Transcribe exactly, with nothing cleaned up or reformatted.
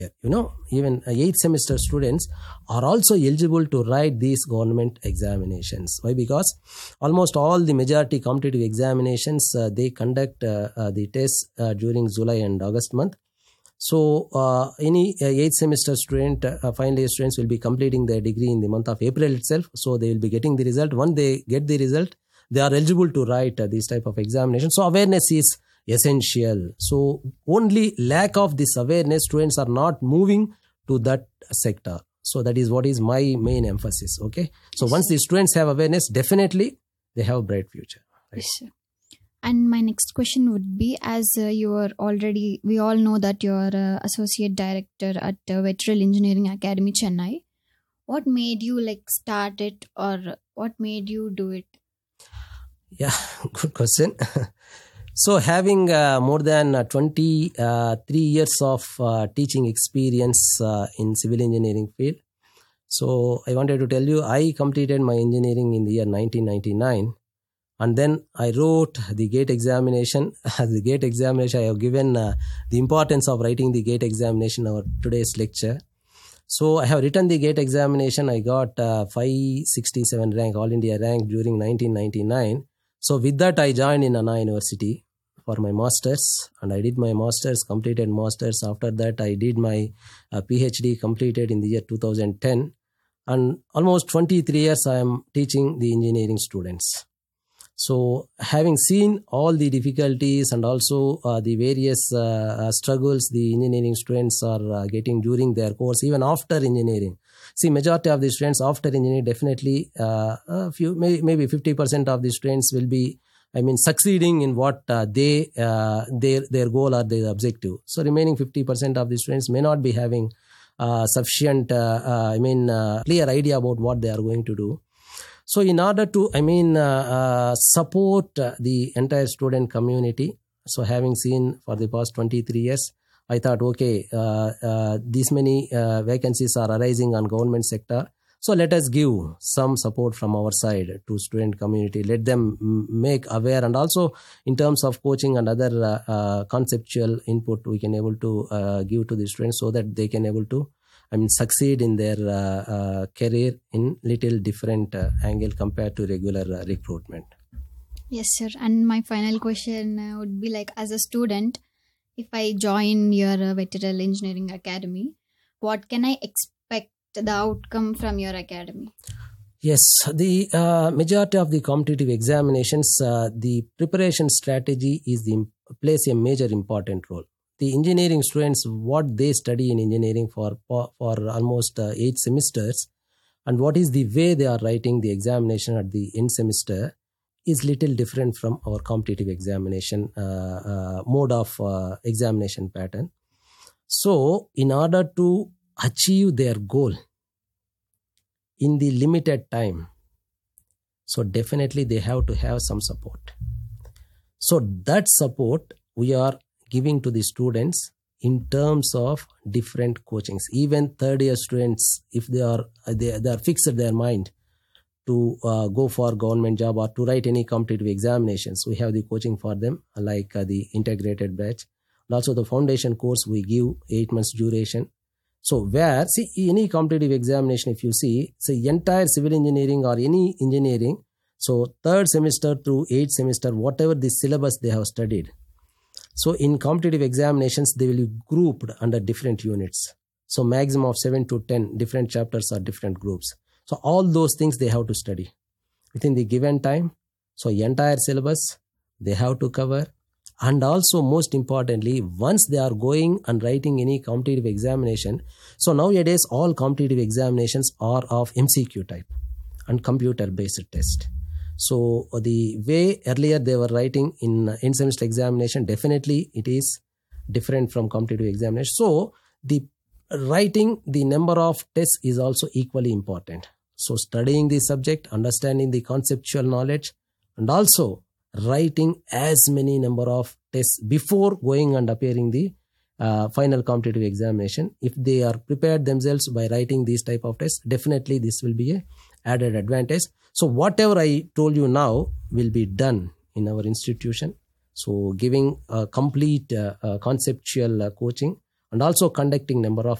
You know, even eighth semester students are also eligible to write these government examinations. Why? Because almost all the majority competitive examinations, uh, they conduct uh, uh, the tests uh, during July and August month. So uh, any uh, eighth semester student, uh, final year students will be completing their degree in the month of April itself. So they will be getting the result. Once they get the result, they are eligible to write uh, this type of examination. So awareness is essential. So only lack of this awareness, students are not moving to that sector. So that is what is my main emphasis. Okay. So once the students have awareness, definitely they have a bright future. Right? Yes, sir. And my next question would be, as uh, you are already, we all know that you are uh, associate director at uh, Veteran Engineering Academy, Chennai. What made you like start it, or what made you do it? Yeah, good question. So having uh, more than uh, twenty-three years of uh, teaching experience uh, in civil engineering field. So I wanted to tell you, I completed my engineering in the year nineteen ninety-nine. And then I wrote the GATE examination. The GATE examination, I have given uh, the importance of writing the GATE examination in our today's lecture. So I have written the GATE examination. I got uh, five sixty-seven rank, All India rank during nineteen ninety-nine. So with that, I joined in Anna University for my master's, and I did my master's, completed master's. After that, I did my uh, PhD, completed in the year two thousand ten. And almost twenty-three years, I am teaching the engineering students. So having seen all the difficulties and also uh, the various uh, uh, struggles the engineering students are uh, getting during their course, even after engineering. See, majority of the students after engineering, definitely uh, a few, may, maybe fifty percent of the students will be, I mean, succeeding in what uh, they, uh, their, their goal or their objective. So remaining fifty percent of the students may not be having uh, sufficient, uh, uh, I mean, uh, clear idea about what they are going to do. So in order to, I mean, uh, uh, support uh, the entire student community, so having seen for the past twenty-three years, I thought, okay, uh, uh, these many uh, vacancies are arising on government sector. So let us give some support from our side to student community. Let them make aware, and also in terms of coaching and other uh, uh, conceptual input, we can able to uh, give to the students so that they can able to, I mean, succeed in their uh, uh, career in little different uh, angle compared to regular uh, recruitment. Yes, sir. And my final question uh, would be like, as a student, if I join your uh, Veteran Engineering Academy, what can I expect the outcome from your academy? Yes, the uh, majority of the competitive examinations, uh, the preparation strategy is the plays a major important role. The engineering students, what they study in engineering for for, for almost uh, eight semesters, and what is the way they are writing the examination at the end semester is little different from our competitive examination uh, uh, mode of uh, examination pattern. So in order to achieve their goal in the limited time, so definitely they have to have some support. So that support we are giving to the students in terms of different coachings. Even third year students, if they are they, they are fixed their mind to uh, go for government job or to write any competitive examinations, we have the coaching for them, like uh, the integrated batch. And also the foundation course we give eight months duration. So where, see, any competitive examination, if you see, say entire civil engineering or any engineering, so third semester through eighth semester, whatever the syllabus they have studied. So in competitive examinations, they will be grouped under different units. So maximum of seven to ten different chapters or different groups. So all those things they have to study within the given time. So entire syllabus they have to cover. And also most importantly, once they are going and writing any competitive examination, so nowadays all competitive examinations are of M C Q type and computer based test. So the way earlier they were writing in end semester examination, definitely it is different from competitive examination. So the writing the number of tests is also equally important. So studying the subject, understanding the conceptual knowledge, and also writing as many number of tests before going and appearing the uh, final competitive examination. If they are prepared themselves by writing these type of tests, definitely this will be a added advantage. So whatever I told you now will be done in our institution. So giving a complete uh, uh, conceptual uh, coaching, and also conducting number of